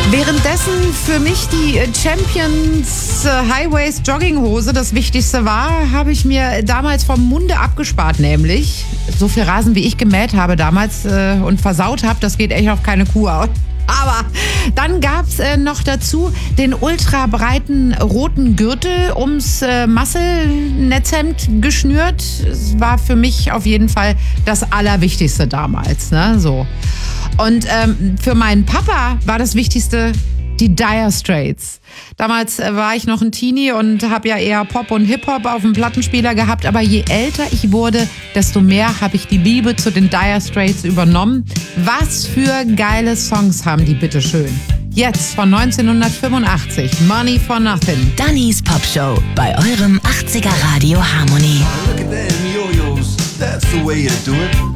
Währenddessen für mich die Champions Highways Jogginghose das Wichtigste war, habe ich mir damals vom Munde abgespart, nämlich so viel Rasen, wie ich gemäht habe damals und versaut habe, das geht echt auf keine Kuh aus. Aber dann gab es noch dazu den ultrabreiten roten Gürtel ums Muscle-Netzhemd geschnürt. Das war für mich auf jeden Fall das Allerwichtigste damals, ne? So. Und für meinen Papa war das Wichtigste die Dire Straits. Damals war ich noch ein Teenie und habe ja eher Pop und Hip-Hop auf dem Plattenspieler gehabt. Aber je älter ich wurde, desto mehr habe ich die Liebe zu den Dire Straits übernommen. Was für geile Songs haben die, bitteschön. Jetzt von 1985, Money for Nothing. Dannys Popshow bei eurem 80er Radio Harmony. Look at them yo-yos, that's the way to do it.